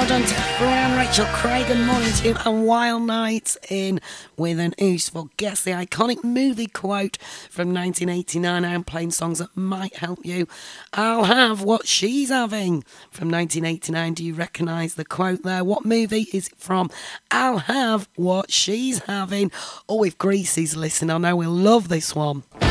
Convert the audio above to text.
done to Fran, Rachel Craig and Morning Tune and Wild Nights in with an ooze for Guess the iconic movie quote from 1989. I'm playing songs that might help you. I'll have what she's having from 1989. Do you recognise the quote there? What movie is it from? I'll have what she's having. Oh, if Greasy's listening, I know we'll love this one.